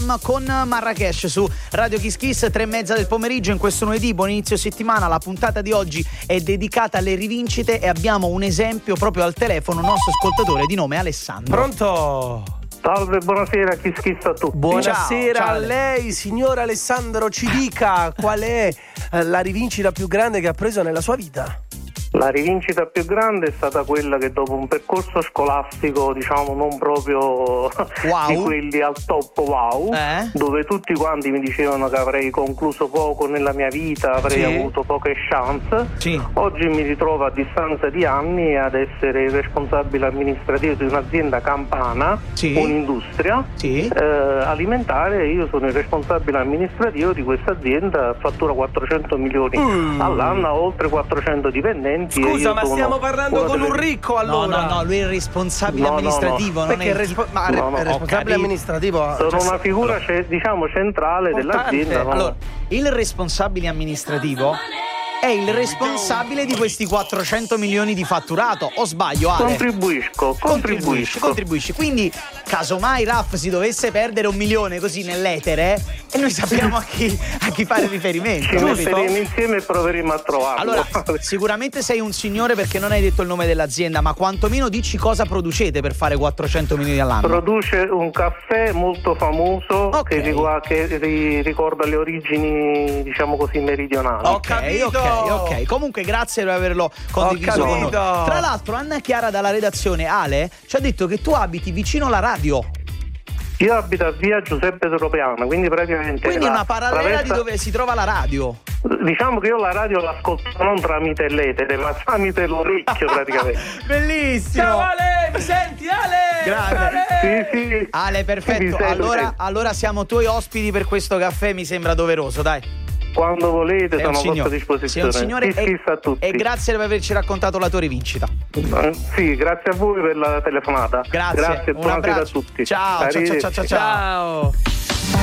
Jam con Marrakesh su Radio Kiss Kiss, 3:30 del pomeriggio in questo lunedì. Buon inizio settimana. La puntata di oggi è dedicata alle rivincite e abbiamo un esempio proprio al telefono, un nostro ascoltatore di nome Alessandro. Pronto? Salve, buonasera, Kiss Kiss a tutti. Buonasera Ciao, a lei, signor Alessandro. Ci dica qual è la rivincita più grande che ha preso nella sua vita? La rivincita più grande è stata quella che dopo un percorso scolastico, diciamo, non proprio di quelli al top dove tutti quanti mi dicevano che avrei concluso poco nella mia vita, avrei avuto poche chance. Oggi mi ritrovo a distanza di anni ad essere il responsabile amministrativo di un'azienda campana, un'industria alimentare. Io sono il responsabile amministrativo di questa azienda, fattura 400 milioni all'anno, ha oltre 400 dipendenti. Scusa, ma stiamo parlando con un ricco allora? No, lui è il responsabile amministrativo. Perché il responsabile amministrativo sono una figura diciamo centrale dell'azienda. Allora, il responsabile amministrativo è il responsabile di questi 400 milioni di fatturato, o sbaglio, Ale? Contribuisci. Quindi, casomai Raff si dovesse perdere 1 milione così nell'etere, e noi sappiamo a chi fare riferimento. Ci metteremo insieme e proveremo a trovarlo. Allora, sicuramente sei un signore perché non hai detto il nome dell'azienda, ma quantomeno dici cosa producete per fare 400 milioni all'anno. Produce un caffè molto famoso che ricorda le origini, diciamo così, meridionali. Ok, comunque grazie per averlo condiviso con noi. Tra l'altro Anna Chiara dalla redazione, Ale, ci ha detto che tu abiti vicino alla radio. Io abito a via Giuseppe Tropiano, quindi praticamente una parallela di dove si trova la radio. Diciamo che io la radio l'ascolto non tramite l'etere, ma tramite l'orecchio praticamente. Bellissimo. Ciao Ale, mi senti Ale? Grande. Sì. Ale, perfetto. Allora siamo tuoi ospiti per questo caffè, mi sembra doveroso, dai. Quando volete sono a vostra disposizione. Sei un signore a tutti. E grazie per averci raccontato la tua rivincita. Sì, grazie a voi per la telefonata. Grazie, buonasera a tutti. Ciao.